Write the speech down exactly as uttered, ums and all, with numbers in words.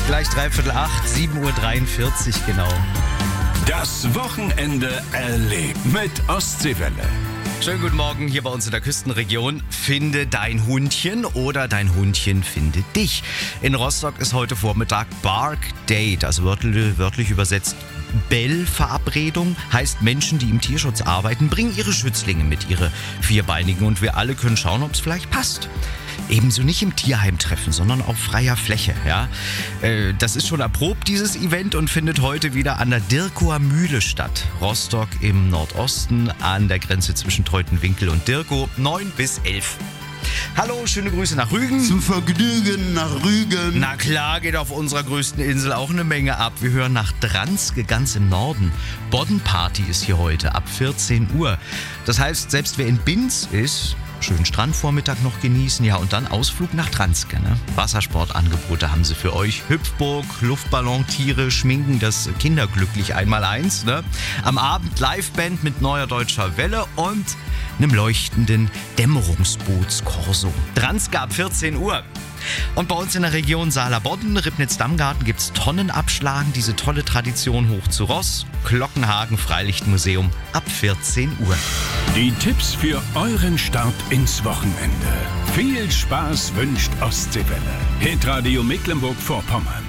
Gleich dreiviertel acht, sieben Uhr dreiundvierzig genau. Das Wochenende erlebt mit Ostseewelle. Schönen guten Morgen hier bei uns in der Küstenregion. Finde dein Hundchen oder dein Hundchen finde dich. In Rostock ist heute Vormittag Bark Date, also wörtlich, wörtlich übersetzt Bell-Verabredung. Heißt, Menschen, die im Tierschutz arbeiten, bringen ihre Schützlinge mit, ihre Vierbeinigen. Und wir alle können schauen, ob es vielleicht passt. Ebenso nicht im Tierheim treffen, sondern auf freier Fläche. Ja? Äh, das ist schon erprobt, dieses Event, und findet heute wieder an der Dirkower Mühle statt. Rostock im Nordosten, an der Grenze zwischen Teutenwinkel und Dirkow, neun bis elf. Hallo, schöne Grüße nach Rügen. Zum Vergnügen nach Rügen. Na klar, geht auf unserer größten Insel auch eine Menge ab. Wir hören nach Dranske, ganz im Norden. Boddenparty ist hier heute ab vierzehn Uhr. Das heißt, selbst wer in Binz ist, schönen Strandvormittag noch genießen, ja, und dann Ausflug nach Dranske. Ne? Wassersportangebote haben sie für euch. Hüpfburg, Luftballon, Tiere, Schminken, das Kinderglücklich einmal eins. Ne? Am Abend Liveband mit Neuer Deutscher Welle und einem leuchtenden Dämmerungsbootskorso. Dranske ab vierzehn Uhr. Und bei uns in der Region Saarler-Bodden, Ribnitz-Dammgarten, gibt's Tonnenabschlagen, diese tolle Tradition hoch zu Ross. Glockenhagen, Freilichtmuseum ab vierzehn Uhr. Die Tipps für euren Start ins Wochenende. Viel Spaß wünscht Ostseewelle. Hitradio Mecklenburg-Vorpommern.